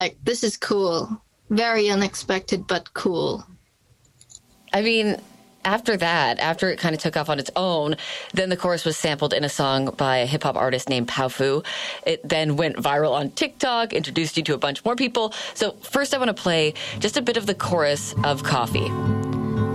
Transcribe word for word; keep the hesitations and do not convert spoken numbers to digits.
like, this is cool. Very unexpected, but cool. I mean, after that, after it kind of took off on its own, then the chorus was sampled in a song by a hip-hop artist named Powfu. It then went viral on TikTok, introduced you to a bunch more people. So first I want to play just a bit of the chorus of Coffee.